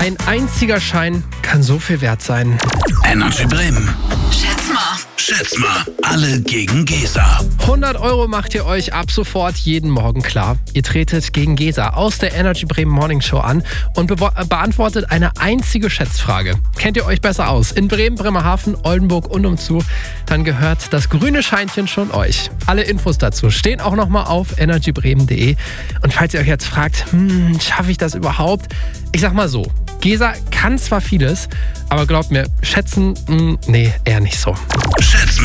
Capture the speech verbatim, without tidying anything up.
Ein einziger Schein kann so viel wert sein. Energy Bremen. Schätz mal. Schätz mal. Alle gegen Gesa. hundert Euro macht ihr euch ab sofort jeden Morgen klar. Ihr tretet gegen Gesa aus der Energy Bremen Morning Show an und be- beantwortet eine einzige Schätzfrage. Kennt ihr euch besser aus? In Bremen, Bremerhaven, Oldenburg und umzu, dann gehört das grüne Scheinchen schon euch. Alle Infos dazu stehen auch nochmal auf energy bremen punkt de. Und falls ihr euch jetzt fragt, hm, schaffe ich das überhaupt? Ich sag mal so, Gesa kann zwar vieles, aber glaubt mir, schätzen, mh, nee, eher nicht so. Schätz